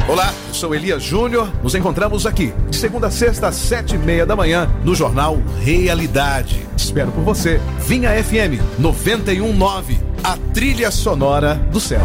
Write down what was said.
Olá, eu sou Elias Júnior. Nos encontramos aqui, de segunda a sexta, às 7:30 da manhã, no Jornal Realidade. Espero por você. Vinha FM 91.9, a trilha sonora do céu.